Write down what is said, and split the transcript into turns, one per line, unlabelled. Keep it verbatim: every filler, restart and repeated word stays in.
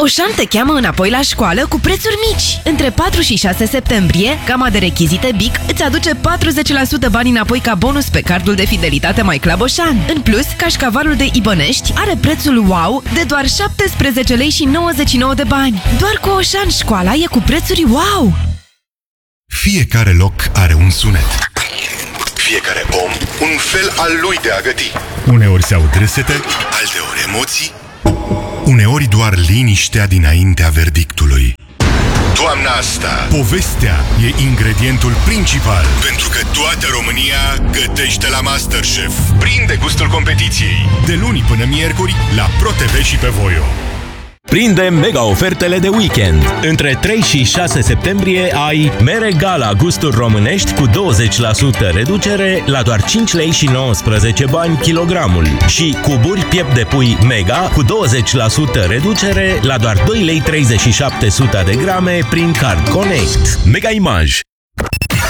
Auchan te cheamă înapoi la școală cu prețuri mici. Între patru și șase septembrie, gama de rechizite Bic îți aduce patruzeci la sută bani înapoi ca bonus pe cardul de fidelitate My Club Auchan. În plus, cașcavalul de Ibănești are prețul wow de doar șaptesprezece lei și nouăzeci și nouă de bani. Doar cu Auchan școala e cu prețuri wow!
Fiecare loc are un sunet. Fiecare om un fel al lui de a găti. Uneori se aud râsete, alteori emoții, uneori doar liniștea dinaintea verdictului. Toamna asta, povestea e ingredientul principal, pentru că toată România gătește la MasterChef. Prinde gustul competiției. De luni până miercuri, la ProTV și pe Voio.
Prinde mega ofertele de weekend. Între trei și șase septembrie ai mere Gala gusturi românești cu douăzeci la sută reducere la doar cinci lei și nouăsprezece bani kilogramul și cuburi piept de pui Mega cu douăzeci la sută reducere la doar doi lei treizeci și șapte de grame prin Card Connect. Mega Image.